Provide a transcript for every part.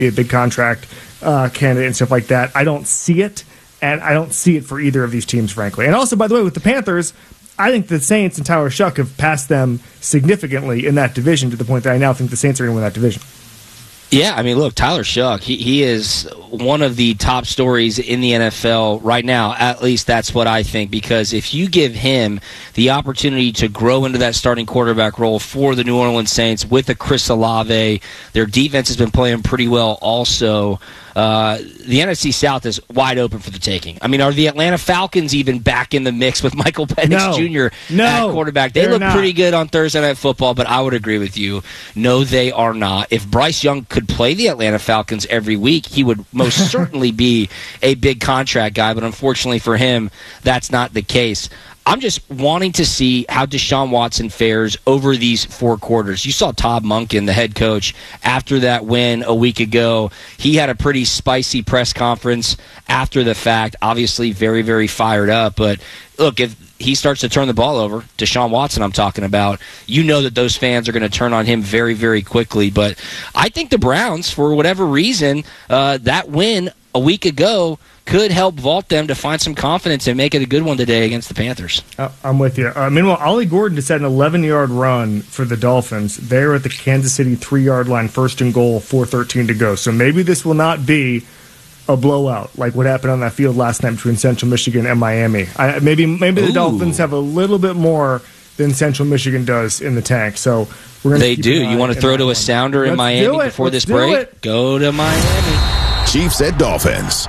be a big contract candidate and stuff like that. I don't see it, and I don't see it for either of these teams, frankly. And also, by the way, with the Panthers, I think the Saints and Tyler Shuck have passed them significantly in that division to the point that I now think the Saints are going to win that division. Yeah, I mean, look, Tyler Shuck, he is one of the top stories in the NFL right now. At least that's what I think, because if you give him the opportunity to grow into that starting quarterback role for the New Orleans Saints with a Chris Olave, their defense has been playing pretty well also. The NFC South is wide open for the taking. I mean, are the Atlanta Falcons even back in the mix with Michael Penix Jr. at quarterback? They look pretty good on Thursday Night Football, but I would agree with you. No, they are not. If Bryce Young could play the Atlanta Falcons every week, he would most certainly be a big contract guy, but unfortunately for him, that's not the case. I'm just wanting to see how Deshaun Watson fares over these 4 quarters. You saw Todd Monken, the head coach, after that win a week ago. He had a pretty spicy press conference after the fact, obviously very, very fired up. But look, if he starts to turn the ball over, Deshaun Watson I'm talking about, you know that those fans are going to turn on him very, very quickly. But I think the Browns, for whatever reason, that win a week ago could help vault them to find some confidence and make it a good one today against the Panthers. I'm with you. Meanwhile, Ollie Gordon just had an 11-yard run for the Dolphins. They're at the Kansas City 3-yard line, 1st and goal, 4:13 to go. So maybe this will not be a blowout like what happened on that field last night between Central Michigan and Miami. Maybe the Dolphins have a little bit more than Central Michigan does in the tank. So we're going to. They do. You want to throw to a sounder in Miami before this break? Go to Miami. Chiefs at Dolphins.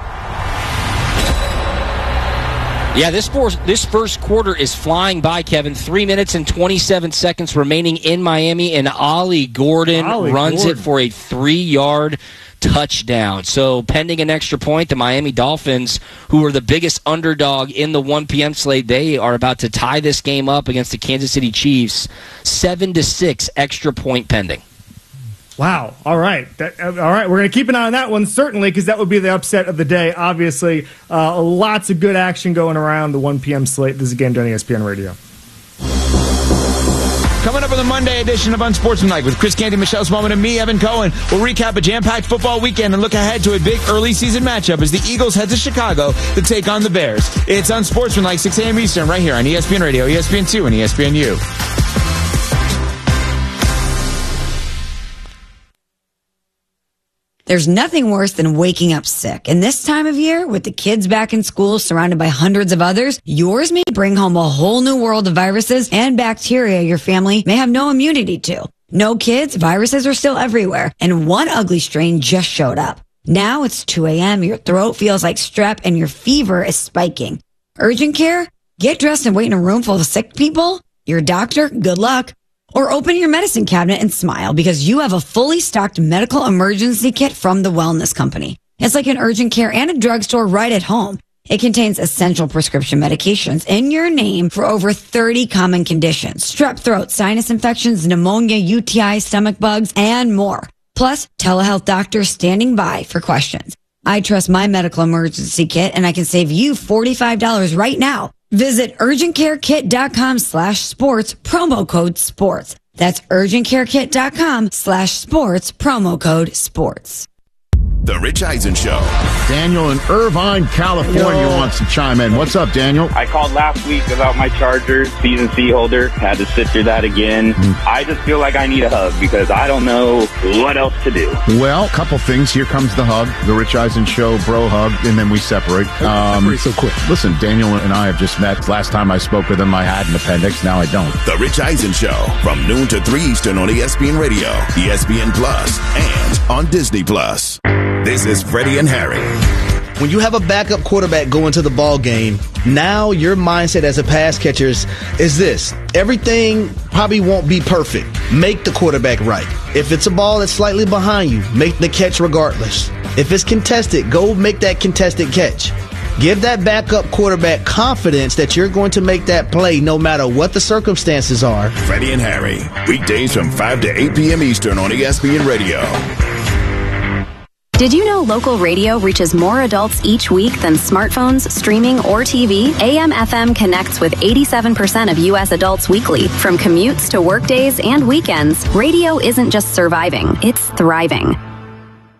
Yeah, this first quarter is flying by, Kevin. 3 minutes and 27 seconds remaining in Miami, and Ollie Gordon runs it for a 3-yard touchdown. So pending an extra point, the Miami Dolphins, who are the biggest underdog in the 1 p.m. slate, they are about to tie this game up against the Kansas City Chiefs. 7-6 extra point pending. Wow. All right. All right. We're going to keep an eye on that one, certainly, because that would be the upset of the day. Obviously, lots of good action going around the 1 p.m. slate. This is a game on ESPN Radio. Coming up on the Monday edition of Unsportsmanlike with Chris Canty, Michelle Smallman, and me, Evan Cohen. We'll recap a jam-packed football weekend and look ahead to a big early season matchup as the Eagles head to Chicago to take on the Bears. It's Unsportsmanlike, 6 a.m. Eastern, right here on ESPN Radio, ESPN2, and ESPNU. There's nothing worse than waking up sick. And this time of year, with the kids back in school surrounded by hundreds of others, yours may bring home a whole new world of viruses and bacteria your family may have no immunity to. No kids, viruses are still everywhere. And one ugly strain just showed up. Now it's 2 a.m., your throat feels like strep, and your fever is spiking. Urgent care? Get dressed and wait in a room full of sick people? Your doctor? Good luck. Or open your medicine cabinet and smile because you have a fully stocked medical emergency kit from the Wellness Company. It's like an urgent care and a drugstore right at home. It contains essential prescription medications in your name for over 30 common conditions. Strep throat, sinus infections, pneumonia, UTI, stomach bugs, and more. Plus, telehealth doctors standing by for questions. I trust my medical emergency kit and I can save you $45 right now. Visit urgentcarekit.com/sports, promo code sports. That's urgentcarekit.com/sports, promo code sports. The Rich Eisen Show. Daniel in Irvine, California wants to chime in. What's up, Daniel? I called last week about my Chargers season C holder. Had to sit through that again. I just feel like I need a hug because I don't know what else to do. Well, couple things. Here comes the hug, the Rich Eisen Show bro hug, and then we separate. Separate so quick. Listen, Daniel and I have just met. Last time I spoke with him, I had an appendix. Now I don't. The Rich Eisen Show from noon to 3 Eastern on ESPN Radio, ESPN Plus, and on Disney Plus. This is Freddie and Harry. When you have a backup quarterback going to the ball game, now your mindset as a pass catcher is this. Everything probably won't be perfect. Make the quarterback right. If it's a ball that's slightly behind you, make the catch regardless. If it's contested, go make that contested catch. Give that backup quarterback confidence that you're going to make that play no matter what the circumstances are. Freddie and Harry, weekdays from 5 to 8 p.m. Eastern on ESPN Radio. Did you know local radio reaches more adults each week than smartphones, streaming, or TV? AM/FM connects with 87% of U.S. adults weekly. From commutes to work days and weekends, radio isn't just surviving, it's thriving.